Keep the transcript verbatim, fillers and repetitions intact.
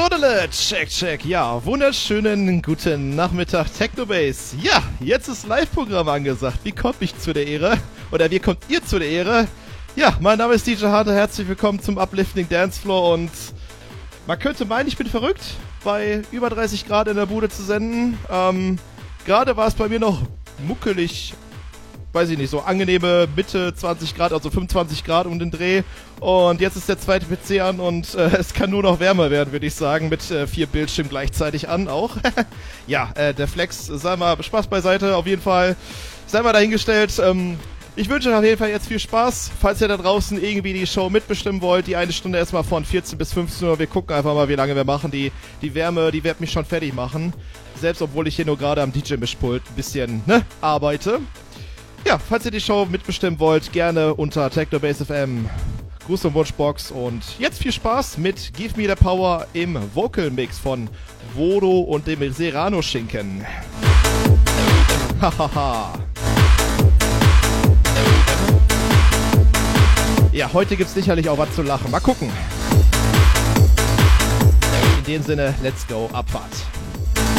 Sodele, check, check. Ja, wunderschönen guten Nachmittag, Technobase. Ja, jetzt ist Live-Programm angesagt. Wie kommt ich zu der Ehre? Oder wie kommt ihr zu der Ehre? Ja, mein Name ist D J Harte. Herzlich willkommen zum Uplifting Dancefloor. Und man könnte meinen, ich bin verrückt, bei über dreißig Grad in der Bude zu senden. Ähm, gerade war es bei mir noch muckelig, weiß ich nicht, so angenehme Mitte zwanzig Grad, also fünfundzwanzig Grad um den Dreh. Und jetzt ist der zweite P C an und äh, es kann nur noch wärmer werden, würde ich sagen, mit äh, vier Bildschirmen gleichzeitig an auch. Ja, äh, der Flex, sei mal Spaß beiseite, auf jeden Fall, sei mal dahingestellt. Ähm, ich wünsche euch auf jeden Fall jetzt viel Spaß. Falls ihr da draußen irgendwie die Show mitbestimmen wollt, die eine Stunde erstmal von vierzehn bis fünfzehn Uhr, wir gucken einfach mal, wie lange wir machen. Die, die Wärme, die wird mich schon fertig machen. Selbst obwohl ich hier nur gerade am D J-Mischpult ein bisschen, ne, arbeite. Ja, falls ihr die Show mitbestimmen wollt, gerne unter Technobase F M. Gruß und Wunschbox und jetzt viel Spaß mit Give Me The Power im Vocal Mix von Vodo und dem Serrano-Schinken. Hahaha. Ja, heute gibt's sicherlich auch was zu lachen. Mal gucken. In dem Sinne, let's go, Abfahrt.